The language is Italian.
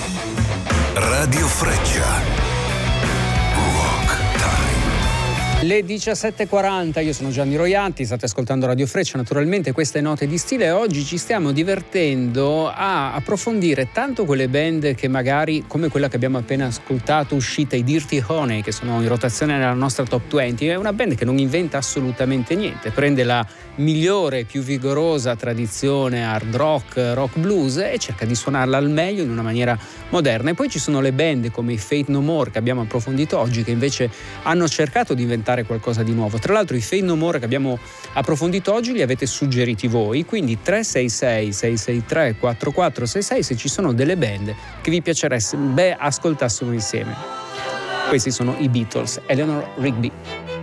Radio Freccia. Le 17.40, io sono Gianni Roianti, state ascoltando Radio Freccia, naturalmente queste note di stile, e oggi ci stiamo divertendo a approfondire tanto quelle band che magari, come quella che abbiamo appena ascoltato, uscita, i Dirty Honey, che sono in rotazione nella nostra top 20, è una band che non inventa assolutamente niente, prende la migliore, più vigorosa tradizione hard rock, rock blues e cerca di suonarla al meglio in una maniera moderna. E poi ci sono le band come i Faith No More che abbiamo approfondito oggi, che invece hanno cercato di inventare qualcosa di nuovo. Tra l'altro i Faith No More che abbiamo approfondito oggi li avete suggeriti voi, quindi 366 663 4466 se ci sono delle band che vi piacerebbe ascoltassimo insieme. Questi sono i Beatles, Eleanor Rigby.